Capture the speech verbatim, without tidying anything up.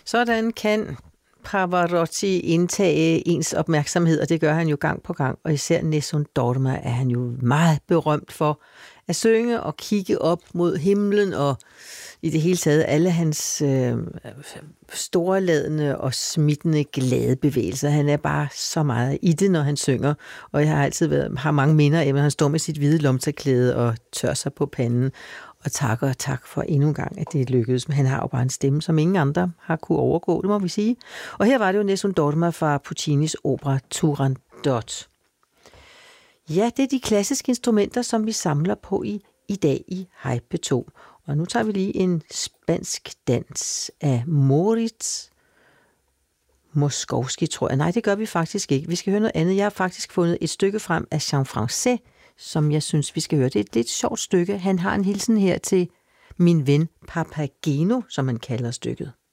Sådan kan Pavarotti indtage ens opmærksomhed, og det gør han jo gang på gang. Og især Nessun Dorma er han jo meget berømt for at synge og kigge op mod himlen, og i det hele taget alle hans øh, storladende og smittende glade bevægelser. Han er bare så meget i det, når han synger, og jeg har altid været, har mange minder af, at han står med sit hvide lomterklæde og tør sig på panden, og takker og tak for endnu en gang, at det lykkedes. Men han har jo bare en stemme, som ingen andre har kunne overgå, det må vi sige. Og her var det jo Nessun Dorma fra Puccinis opera Turandot. Ja, det er de klassiske instrumenter, som vi samler på i, i dag i Hej P to. Og nu tager vi lige en spansk dans af Moritz Moskowski, tror jeg. Nej, det gør vi faktisk ikke. Vi skal høre noget andet. Jeg har faktisk fundet et stykke frem af Jean Français, som jeg synes, vi skal høre. Det er et lidt sjovt stykke. Han har en hilsen her til min ven Papageno, som man kalder stykket.